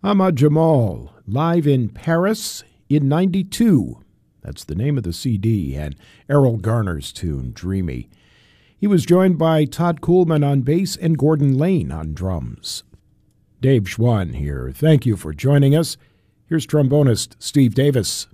Ahmad Jamal, live in Paris in '92. That's the name of the CD, and Errol Garner's tune, Dreamy. He was joined by Todd Coolman on bass and Gordon Lane on drums. Dave Schwann here. Thank you for joining us. Here's trombonist Steve Davis.